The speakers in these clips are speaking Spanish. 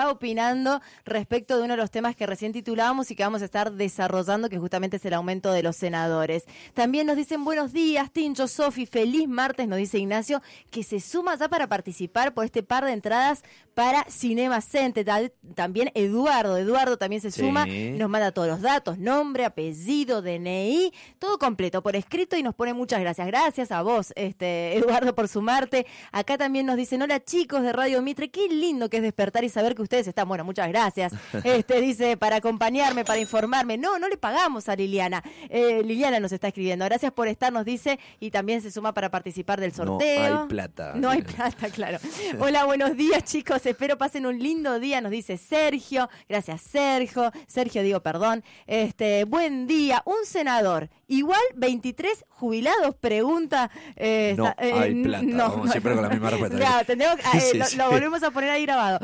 está opinando respecto de uno de los temas que recién titulábamos y que vamos a estar desarrollando, que justamente es el aumento de los senadores. También nos dicen buenos días, Tincho, Sofi, feliz martes, nos dice Ignacio, que se suma ya para participar por este par de entradas para Cinema Center. También Eduardo también se suma, nos manda todos los datos, nombre, apellido, DNI, todo completo por escrito y nos pone muchas gracias. Gracias a vos, Eduardo, por sumarte. Acá también nos dicen, hola chicos de Radio Mitre, qué lindo que es despertar y saber que ustedes están. Bueno, muchas gracias. Dice, para acompañarme, para informarme. No le pagamos a Liliana. Liliana nos está escribiendo. Gracias por estar, nos dice, y también se suma para participar del sorteo. No hay plata. No hay plata, claro. Hola, buenos días chicos, espero pasen un lindo día, nos dice Sergio. Gracias, Sergio, perdón. Buen día, un senador, igual 23 jubilados, pregunta. No hay plata, no, vamos siempre con la misma respuesta. Claro, lo volvemos a poner ahí grabado.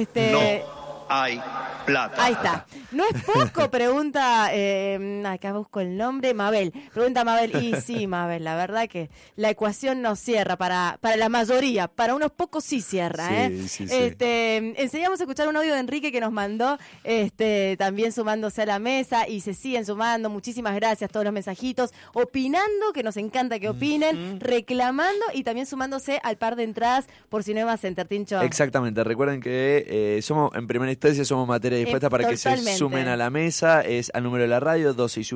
No hay plata. Ahí está. ¿No es poco? Pregunta, acá busco el nombre, Mabel. Pregunta Mabel, y sí, Mabel, la verdad que la ecuación no cierra para la mayoría, para unos pocos sí cierra. Sí. Enseguida a escuchar un audio de Enrique que nos mandó, también sumándose a la mesa, y se siguen sumando. Muchísimas gracias, todos los mensajitos, opinando, que nos encanta que opinen, reclamando y también sumándose al par de entradas por Cinema Center, Tincho. Exactamente, recuerden que somos en primera instancia somos materia dispuesta para totalmente. Que se sumen a la mesa. Es al número de la radio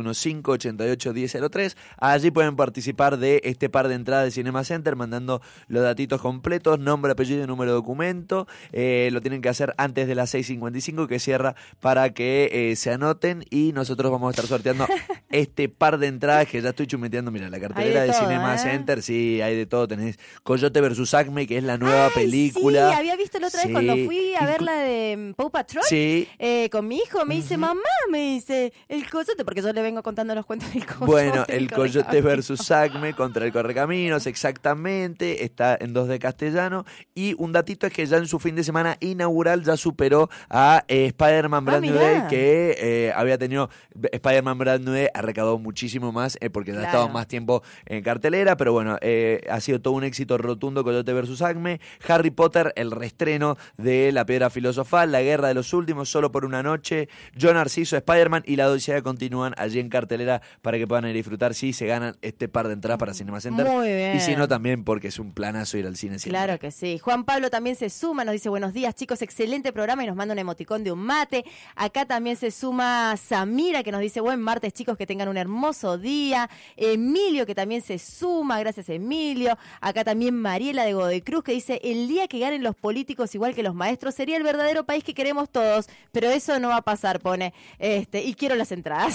2615-88-1003. Allí pueden participar de este par de entradas de Cinema Center mandando los datitos completos, nombre, apellido y número de documento. Lo tienen que hacer antes de las 6:55 que cierra para que se anoten, y nosotros vamos a estar sorteando este par de entradas que ya estoy chumeteando. Mira, la cartelera de todo, Cinema Center, sí, hay de todo. Tenés Coyote vs. Acme, que es la nueva película. Sí, había visto la otra vez cuando fui a ver la de Paw Patrol. Sí. Con mi hijo me dice, mamá, me dice, el Coyote, porque yo le vengo contando los cuentos del Coyote. Bueno, el Coyote versus Acme contra el Correcaminos, exactamente, está en 2D castellano, y un datito es que ya en su fin de semana inaugural ya superó a Spider-Man Brand New Day, que había tenido, Spider-Man Brand New Day ha recaudado muchísimo más, porque ya ha estado más tiempo en cartelera, pero bueno, ha sido todo un éxito rotundo Coyote versus Acme. Harry Potter, el reestreno de La Piedra Filosofal, La Guerra de los Últimos, Solo por una Noche, Yo Narciso, Spider-Man y La Odisea continúan allí en cartelera para que puedan ir a disfrutar si se ganan este par de entradas para Cinema Center. Muy bien. Y si no, también porque es un planazo ir al cine siempre. Claro que sí. Juan Pablo también se suma, nos dice buenos días chicos, excelente programa, y nos manda un emoticón de un mate. Acá también se suma Samira, que nos dice buen martes chicos, que tengan un hermoso día. Emilio, que también se suma, gracias Emilio. Acá también Mariela de Godoy Cruz, que dice el día que ganen los políticos igual que los maestros sería el verdadero país que queremos todos, pero eso no va a pasar, pone, y quiero las entradas.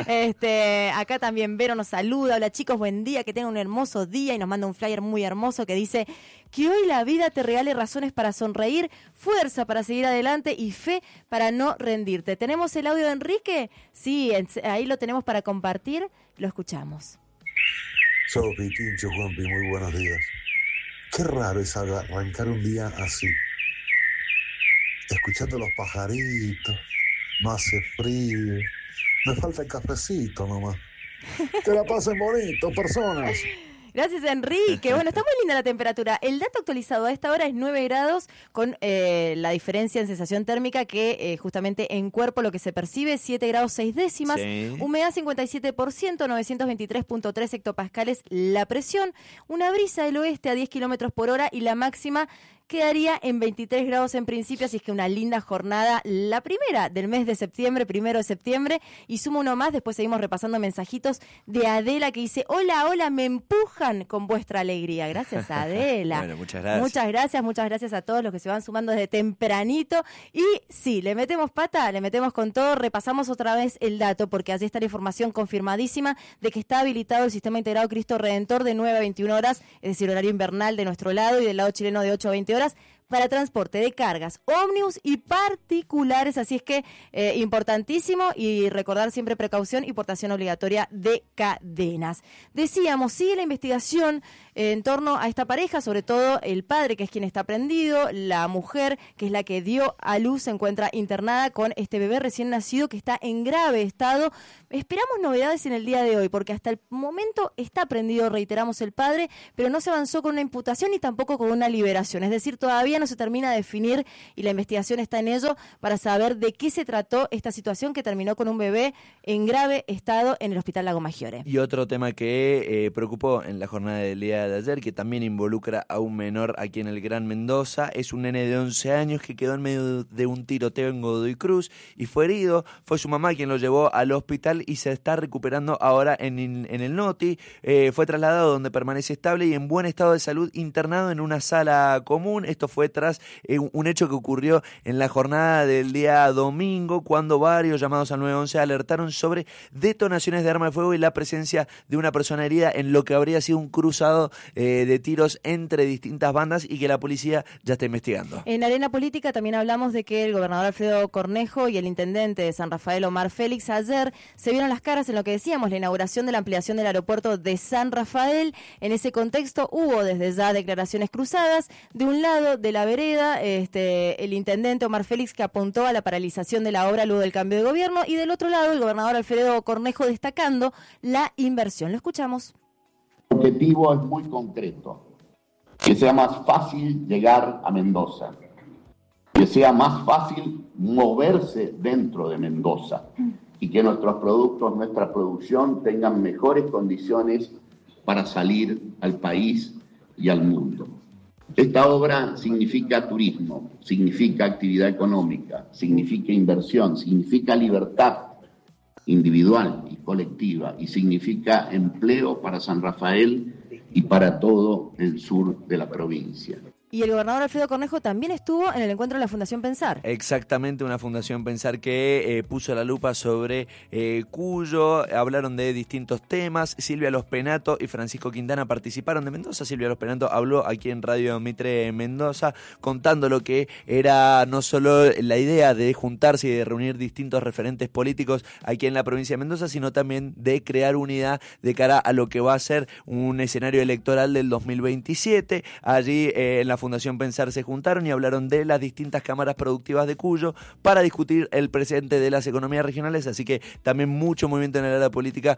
Acá también Vero nos saluda, hola chicos, buen día, que tengan un hermoso día, y nos manda un flyer muy hermoso que dice que hoy la vida te regale razones para sonreír, fuerza para seguir adelante y fe para no rendirte. ¿Tenemos el audio de Enrique? Sí, ahí lo tenemos para compartir, lo escuchamos. Sofi, Tincho, Juanpi, muy buenos días. Qué raro es arrancar un día así, escuchando los pajaritos, no hace frío, me falta el cafecito nomás. Que la pasen bonito, personas. Gracias, Enrique. Bueno, está muy linda la temperatura. El dato actualizado a esta hora es 9 grados, con la diferencia en sensación térmica que justamente en cuerpo lo que se percibe es 7 grados 6 décimas. Sí. Humedad 57%, 923.3 hectopascales la presión. Una brisa del oeste a 10 kilómetros por hora y la máxima quedaría en 23 grados en principio, así es que una linda jornada, la primera del mes de septiembre, 1 de septiembre, y sumo uno más, después seguimos repasando mensajitos de Adela que dice, hola, me empujan con vuestra alegría. Gracias, Adela. Bueno, muchas gracias. Muchas gracias a todos los que se van sumando desde tempranito, y sí, le metemos pata, le metemos con todo, repasamos otra vez el dato, porque allí está la información confirmadísima de que está habilitado el Sistema Integrado Cristo Redentor de 9 a 21 horas, es decir, horario invernal de nuestro lado, y del lado chileno de 8 a 20 horas, para transporte de cargas, ómnibus y particulares, así es que importantísimo, y recordar siempre precaución y portación obligatoria de cadenas. Decíamos, sigue la investigación en torno a esta pareja, sobre todo el padre, que es quien está prendido, la mujer, que es la que dio a luz, se encuentra internada con este bebé recién nacido que está en grave estado. Esperamos novedades en el día de hoy, porque hasta el momento está prendido, reiteramos, el padre, pero no se avanzó con una imputación ni tampoco con una liberación, es decir, todavía no se termina de definir y la investigación está en ello para saber de qué se trató esta situación que terminó con un bebé en grave estado en el Hospital Lago Maggiore. Y otro tema que preocupó en la jornada del día de ayer, que también involucra a un menor aquí en el Gran Mendoza, es un nene de 11 años que quedó en medio de un tiroteo en Godoy Cruz y fue herido. Fue su mamá quien lo llevó al hospital y se está recuperando ahora en el Noti. Fue trasladado donde permanece estable y en buen estado de salud, internado en una sala común. Esto fue tras un hecho que ocurrió en la jornada del día domingo, cuando varios llamados al 911 alertaron sobre detonaciones de arma de fuego y la presencia de una persona herida en lo que habría sido un cruzado de tiros entre distintas bandas y que la policía ya está investigando. En Arena Política también hablamos de que el gobernador Alfredo Cornejo y el intendente de San Rafael, Omar Félix, ayer se vieron las caras en lo que decíamos, la inauguración de la ampliación del aeropuerto de San Rafael. En ese contexto hubo desde ya declaraciones cruzadas. De un lado de la vereda, el intendente Omar Félix, que apuntó a la paralización de la obra luego del cambio de gobierno, y del otro lado el gobernador Alfredo Cornejo destacando la inversión. Lo escuchamos. El objetivo es muy concreto, que sea más fácil llegar a Mendoza, que sea más fácil moverse dentro de Mendoza y que nuestros productos, nuestra producción tengan mejores condiciones para salir al país y al mundo. Esta obra significa turismo, significa actividad económica, significa inversión, significa libertad individual y colectiva y significa empleo para San Rafael y para todo el sur de la provincia. Y el gobernador Alfredo Cornejo también estuvo en el encuentro de la Fundación Pensar. Exactamente, una Fundación Pensar que puso la lupa sobre Cuyo. Hablaron de distintos temas. Silvia Los Penato y Francisco Quintana participaron de Mendoza. Silvia Los Penato habló aquí en Radio Mitre Mendoza, contando lo que era no solo la idea de juntarse y de reunir distintos referentes políticos aquí en la provincia de Mendoza, sino también de crear unidad de cara a lo que va a ser un escenario electoral del 2027. Allí en la Fundación Pensar se juntaron y hablaron de las distintas cámaras productivas de Cuyo para discutir el presente de las economías regionales, así que también mucho movimiento en el área política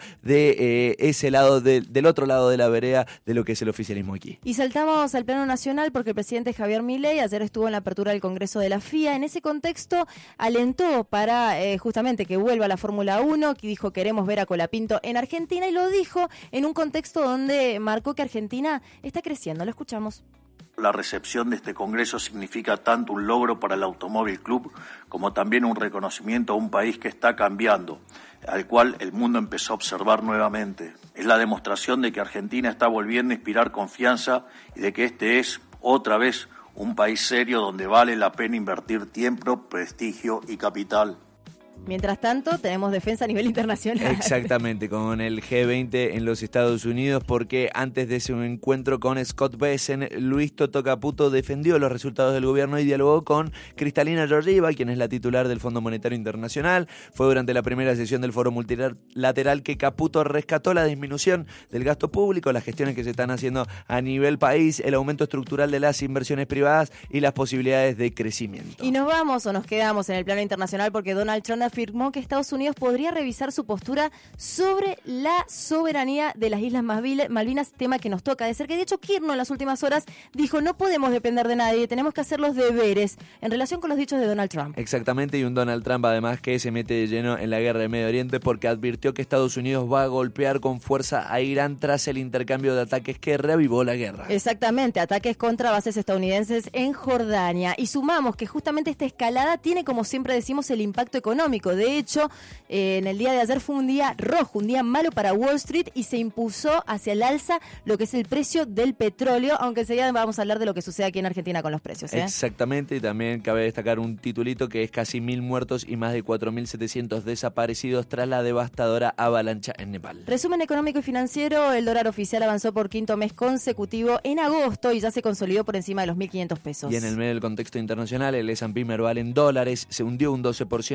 de ese lado, del otro lado de la vereda de lo que es el oficialismo aquí. Y saltamos al plano nacional porque el presidente Javier Milei ayer estuvo en la apertura del Congreso de la FIA. En ese contexto alentó para justamente que vuelva la Fórmula 1, que dijo queremos ver a Colapinto en Argentina, y lo dijo en un contexto donde marcó que Argentina está creciendo. Lo escuchamos. La recepción de este Congreso significa tanto un logro para el Automóvil Club como también un reconocimiento a un país que está cambiando, al cual el mundo empezó a observar nuevamente. Es la demostración de que Argentina está volviendo a inspirar confianza y de que este es, otra vez, un país serio donde vale la pena invertir tiempo, prestigio y capital. Mientras tanto, tenemos defensa a nivel internacional. Exactamente, con el G20 en los Estados Unidos, porque antes de ese encuentro con Scott Bessent, Luis Toto Caputo defendió los resultados del gobierno y dialogó con Kristalina Georgieva, quien es la titular del Fondo Monetario Internacional. Fue durante la primera sesión del Foro Multilateral que Caputo rescató la disminución del gasto público, las gestiones que se están haciendo a nivel país, el aumento estructural de las inversiones privadas y las posibilidades de crecimiento. Y nos vamos o nos quedamos en el plano internacional porque Donald Trump afirmó que Estados Unidos podría revisar su postura sobre la soberanía de las Islas Malvinas, tema que nos toca de cerca. De hecho, Kirchner en las últimas horas dijo no podemos depender de nadie, tenemos que hacer los deberes en relación con los dichos de Donald Trump. Exactamente, y un Donald Trump además que se mete de lleno en la guerra de Medio Oriente porque advirtió que Estados Unidos va a golpear con fuerza a Irán tras el intercambio de ataques que reavivó la guerra. Exactamente, ataques contra bases estadounidenses en Jordania. Y sumamos que justamente esta escalada tiene, como siempre decimos, el impacto económico. De hecho, en el día de ayer fue un día rojo, un día malo para Wall Street y se impuso hacia el alza lo que es el precio del petróleo, aunque enseguida vamos a hablar de lo que sucede aquí en Argentina con los precios. Exactamente, y también cabe destacar un titulito que es casi 1.000 muertos y más de 4.700 desaparecidos tras la devastadora avalancha en Nepal. Resumen económico y financiero, el dólar oficial avanzó por quinto mes consecutivo en agosto y ya se consolidó por encima de los 1.500 pesos. Y en el medio del contexto internacional, el S&P Merval en dólares se hundió un 12% en el mes,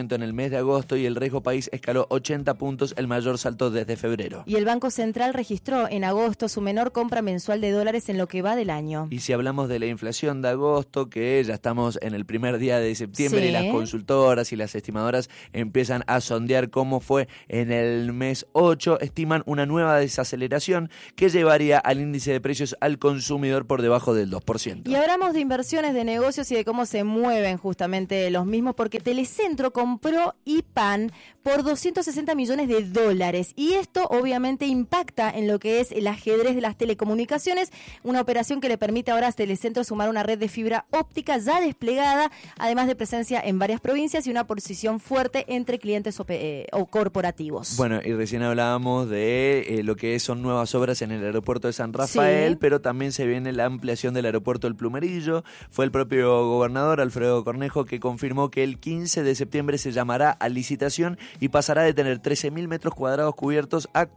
mes de agosto y el riesgo país escaló 80 puntos, el mayor salto desde febrero. Y el Banco Central registró en agosto su menor compra mensual de dólares en lo que va del año. Y si hablamos de la inflación de agosto, que ya estamos en el primer día de septiembre Sí. y las consultoras y las estimadoras empiezan a sondear cómo fue en el mes 8, estiman una nueva desaceleración que llevaría al índice de precios al consumidor por debajo del 2%. Y hablamos de inversiones, de negocios y de cómo se mueven justamente los mismos, porque Telecentro compró IPAN por 260 millones de dólares. Y esto obviamente impacta en lo que es el ajedrez de las telecomunicaciones, una operación que le permite ahora a Telecentro sumar una red de fibra óptica ya desplegada, además de presencia en varias provincias y una posición fuerte entre clientes o corporativos. Bueno, y recién hablábamos de lo que son nuevas obras en el aeropuerto de San Rafael, Sí. pero también se viene la ampliación del aeropuerto del Plumerillo. Fue el propio gobernador Alfredo Cornejo que confirmó que el 15 de septiembre se llamará a licitación y pasará de tener 13.000 metros cuadrados cubiertos a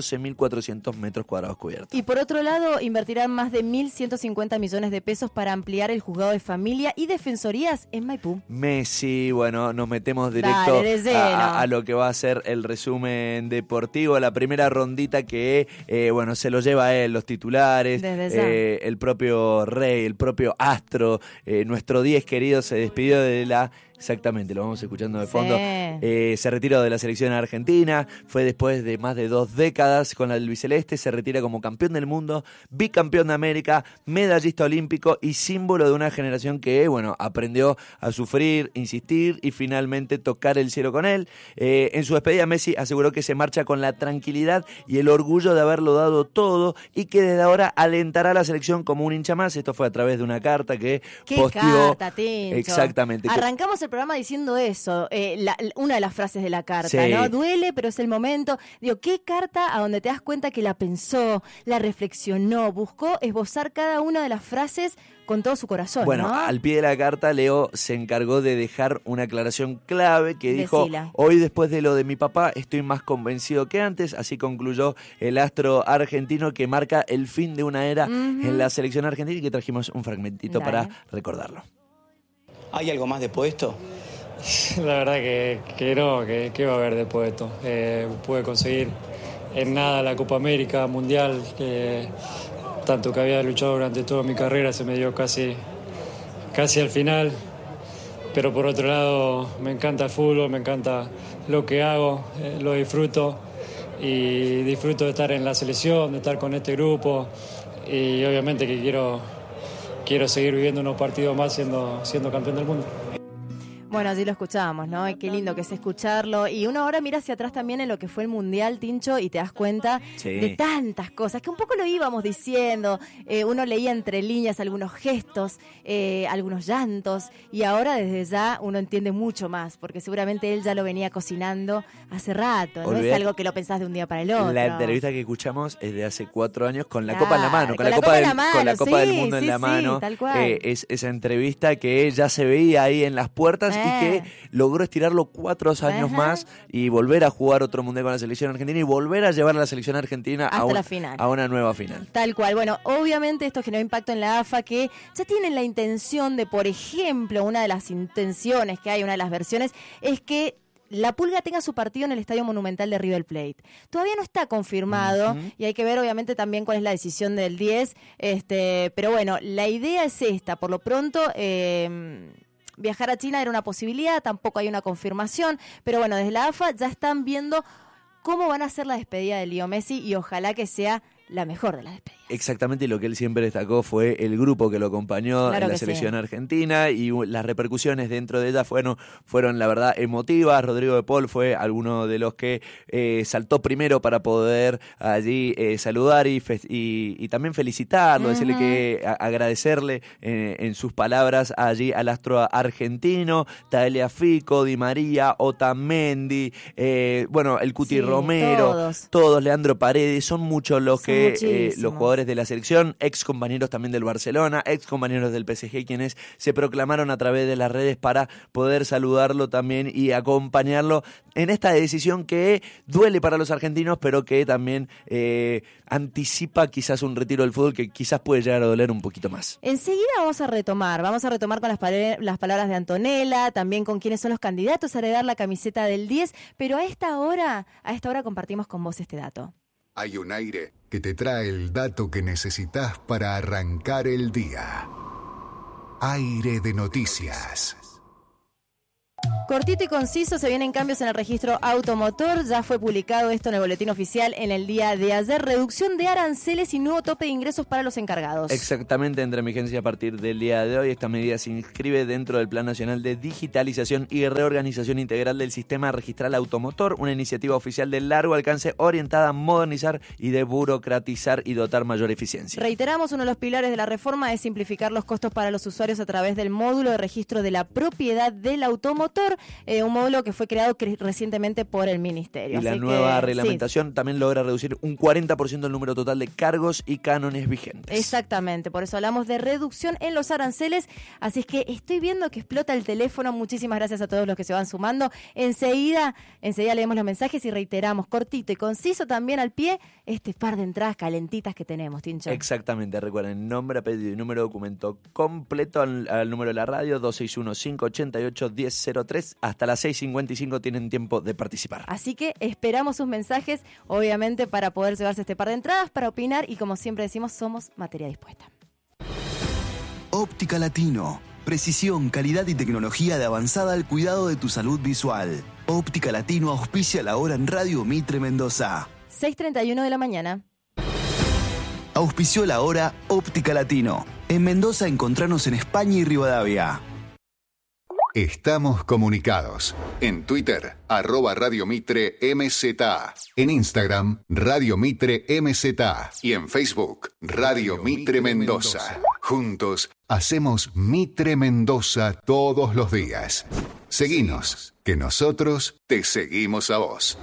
14.400 metros cuadrados cubiertos. Y por otro lado, invertirán más de 1.150 millones de pesos para ampliar el juzgado de familia y defensorías en Maipú. Messi, bueno, nos metemos directo Dale, de lleno. a lo que va a ser el resumen deportivo, la primera rondita que, bueno, se lo lleva a él, los titulares, Desde ya. el propio Rey, el propio Astro, nuestro 10 querido se despidió de la... Exactamente, lo vamos escuchando de fondo. Sí. Se retiró de la selección argentina, fue después de más de 2 décadas con la albiceleste, se retira como campeón del mundo, bicampeón de América, medallista olímpico y símbolo de una generación que, bueno, aprendió a sufrir, insistir y finalmente tocar el cielo con él. En su despedida, Messi aseguró que se marcha con la tranquilidad y el orgullo de haberlo dado todo y que desde ahora alentará a la selección como un hincha más. Esto fue a través de una carta que ¿Qué posteó. carta, Tincho? Exactamente. Arrancamos el programa diciendo eso, una de las frases de la carta, Sí. ¿no? Duele, pero es el momento. Digo, ¿qué carta a donde te das cuenta que la pensó, la reflexionó, buscó esbozar cada una de las frases con todo su corazón, Bueno, ¿no? al pie de la carta, Leo se encargó de dejar una aclaración clave que dijo: Decila. hoy después de lo de mi papá estoy más convencido que antes. Así concluyó el astro argentino que marca el fin de una era en la selección argentina y que trajimos un fragmentito Dale. para recordarlo. ¿Hay algo más después de esto? La verdad que no, que va a haber después de esto. Pude conseguir en nada la Copa América, Mundial, que tanto que había luchado durante toda mi carrera se me dio casi al final. Pero por otro lado me encanta el fútbol, me encanta lo que hago, lo disfruto y disfruto de estar en la selección, de estar con este grupo y obviamente que quiero seguir viviendo unos partidos más siendo campeón del mundo. Bueno, allí lo escuchábamos, ¿no? Y qué lindo que es escucharlo. Y uno ahora mira hacia atrás también en lo que fue el Mundial, Tincho, y te das cuenta Sí. de tantas cosas, que un poco lo íbamos diciendo. Uno leía entre líneas algunos gestos, algunos llantos, y ahora desde ya uno entiende mucho más, porque seguramente él ya lo venía cocinando hace rato. No es Olvidate. algo que lo pensás de un día para el otro. La entrevista que escuchamos es de hace 4 años con la Claro, Copa en la mano, con la Copa en la mano, con la Copa del sí, Mundo en sí, la sí, mano. tal cual. Es esa entrevista que ya se veía ahí en las puertas y que logró estirarlo 4 años Ajá. más y volver a jugar otro mundial con la selección argentina y volver a llevar a la selección argentina Hasta la final. a una nueva final. Tal cual. Bueno, obviamente esto generó impacto en la AFA, que ya tienen la intención de, por ejemplo, una de las intenciones que hay, una de las versiones, es que la Pulga tenga su partido en el Estadio Monumental de River Plate. Todavía no está confirmado y hay que ver obviamente también cuál es la decisión del 10, pero bueno, la idea es esta. Por lo pronto, viajar a China era una posibilidad, tampoco hay una confirmación, pero bueno, desde la AFA ya están viendo cómo van a hacer la despedida de Leo Messi y ojalá que sea la mejor de las despedidas. Exactamente, y lo que él siempre destacó fue el grupo que lo acompañó Claro en la que selección sí. argentina y las repercusiones dentro de ella fueron la verdad emotivas. Rodrigo de Paul fue alguno de los que saltó primero para poder allí saludar y también felicitarlo, decirle que agradecerle en sus palabras allí al astro argentino, Tagliafico, Di María, Otamendi, bueno, el Cuti Sí, Romero, todos, Leandro Paredes, son muchos los que que los jugadores de la selección, ex compañeros también del Barcelona, ex compañeros del PSG, quienes se proclamaron a través de las redes para poder saludarlo también y acompañarlo en esta decisión que duele para los argentinos, pero que también anticipa quizás un retiro del fútbol que quizás puede llegar a doler un poquito más. Enseguida vamos a retomar con las palabras de Antonella, también con quiénes son los candidatos a heredar la camiseta del 10, pero a esta hora compartimos con vos este dato. Hay un aire que te trae el dato que necesitas para arrancar el día. Aire de noticias. Cortito y conciso, se vienen cambios en el registro automotor. Ya fue publicado esto en el boletín oficial en el día de ayer. Reducción de aranceles y nuevo tope de ingresos para los encargados. Exactamente, entra en vigencia a partir del día de hoy. Esta medida se inscribe dentro del Plan Nacional de Digitalización y Reorganización Integral del Sistema Registral Automotor, una iniciativa oficial de largo alcance orientada a modernizar y desburocratizar y dotar mayor eficiencia. Reiteramos, uno de los pilares de la reforma es simplificar los costos para los usuarios a través del módulo de registro de la propiedad del automotor. Un módulo que fue creado recientemente por el Ministerio. Y la nueva reglamentación también logra reducir un 40% el número total de cargos y cánones vigentes. Exactamente, por eso hablamos de reducción en los aranceles. Así es que estoy viendo que explota el teléfono. Muchísimas gracias a todos los que se van sumando. Enseguida leemos los mensajes y reiteramos, cortito y conciso también al pie, este par de entradas calentitas que tenemos, Tincho. Exactamente, recuerden, nombre, apellido y número de documento completo al número de la radio, 261-588-1003. Hasta las 6:55 tienen tiempo de participar. Así que esperamos sus mensajes, obviamente, para poder llevarse este par de entradas, para opinar y, como siempre decimos, somos materia dispuesta. Óptica Latino. Precisión, calidad y tecnología de avanzada al cuidado de tu salud visual. Óptica Latino auspicia la hora en Radio Mitre Mendoza. 6:31 de la mañana. Auspició la hora Óptica Latino. En Mendoza encontranos en España y Rivadavia. Estamos comunicados. En Twitter, @Radio Mitre MZA. En Instagram, Radio Mitre MZA. Y en Facebook, Radio Mitre Mendoza. Juntos, hacemos Mitre Mendoza todos los días. Seguinos, que nosotros te seguimos a vos.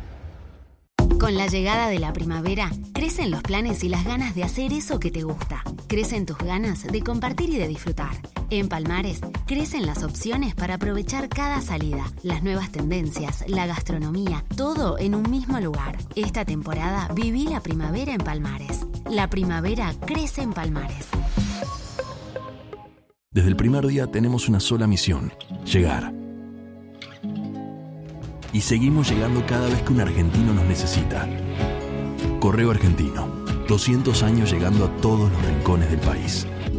Con la llegada de la primavera, crecen los planes y las ganas de hacer eso que te gusta. Crecen tus ganas de compartir y de disfrutar. En Palmares, crecen las opciones para aprovechar cada salida, las nuevas tendencias, la gastronomía, todo en un mismo lugar. Esta temporada viví la primavera en Palmares. La primavera crece en Palmares. Desde el primer día tenemos una sola misión: llegar. Y seguimos llegando cada vez que un argentino nos necesita. Correo Argentino, 200 años llegando a todos los rincones del país.